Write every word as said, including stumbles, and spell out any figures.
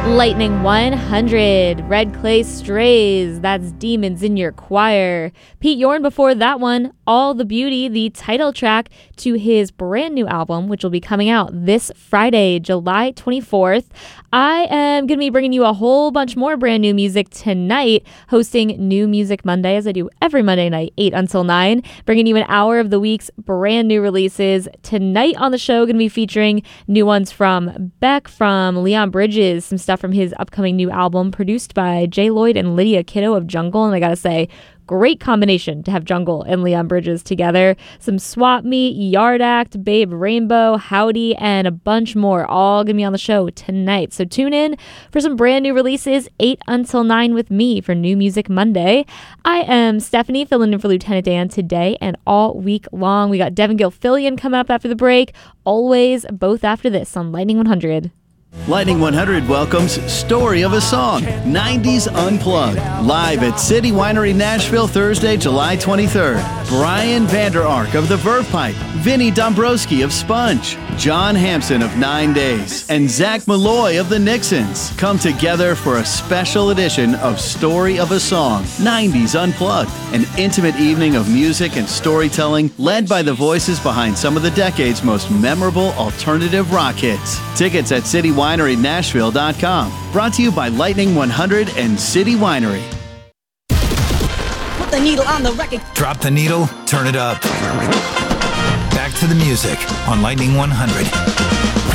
Lightning one hundred, Red Clay Strays, that's Demons in Your Choir. Pete Yorn before that one, All the Beauty, the title track to his brand new album, which will be coming out this Friday, July twenty-fourth. I am going to be bringing you a whole bunch more brand new music tonight, hosting New Music Monday, as I do every Monday night, eight until nine, bringing you an hour of the week's brand new releases. Tonight on the show, going to be featuring new ones from Beck, from Leon Bridges, some stuff from his upcoming new album produced by Jay Lloyd and Lydia Kiddo of Jungle. And I gotta say, great combination to have Jungle and Leon Bridges together. Some Swap Meet, Yard Act, Babe Rainbow, Howdy, and a bunch more, all gonna be on the show tonight. So tune in for some brand new releases, eight until nine with me for New Music Monday. I am Stephanie, filling in for Lieutenant Dan today and all week long. We got Devin Gilfillian coming up after the break. Always both after this on Lightning one hundred. Lightning one hundred welcomes Story of a Song, nineties Unplugged, live at City Winery Nashville Thursday, July twenty-third. Brian Vander Ark of the Verve Pipe, Vinny Dombrowski of Sponge, John Hampson of Nine Days, and Zach Malloy of the Nixons come together for a special edition of Story of a Song, nineties Unplugged, an intimate evening of music and storytelling led by the voices behind some of the decade's most memorable alternative rock hits. Tickets at city winery nashville dot com. Brought to you by Lightning one hundred and City Winery. Put the needle on the record. Drop the needle, turn it up. Back to the music on Lightning one hundred.